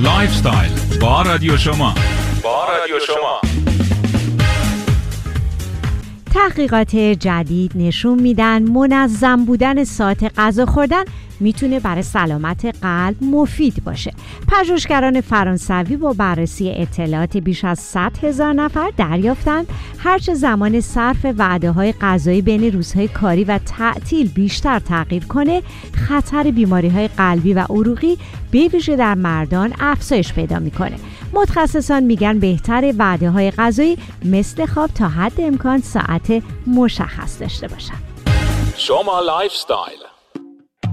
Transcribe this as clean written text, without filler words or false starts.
لایف استایل با رادیو شما. تحقیقات جدید نشون میدن منظم بودن ساعت غذا خوردن میتونه برای سلامت قلب مفید باشه. پژوهشگران فرانسوی با بررسی اطلاعات بیش از 100,000 نفر دریافتند هرچه زمان صرف وعده‌های غذایی بین روزهای کاری و تعطیل بیشتر تغییر کنه، خطر بیماری‌های قلبی و عروقی به ویژه در مردان افزایش پیدا میکنه. متخصصان میگن بهتر وعده‌های غذایی مثل خواب تا حد امکان ساعت مشخص داشته باشن. شما لایف استایل.